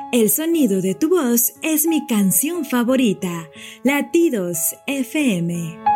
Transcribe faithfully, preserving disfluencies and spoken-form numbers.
El sonido de tu voz es mi canción favorita. Latidos F M.